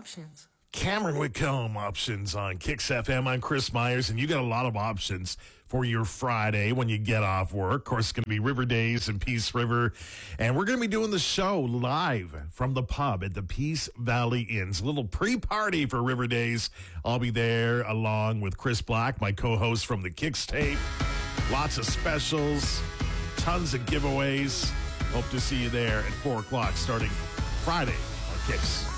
options. Cameron Whitcomb, options on Kicks FM. I'm Chris Myers, and you got a lot of options for your Friday when you get off work. Of course, it's going to be River Days in Peace River, and we're going to be doing the show live from the pub at the Peace Valley Inns. A little pre-party for River Days. I'll be there along with Chris Black, my co-host from the Kicks tape. Lots of specials, tons of giveaways. Hope to see you there at 4 o'clock starting Friday on Kicks.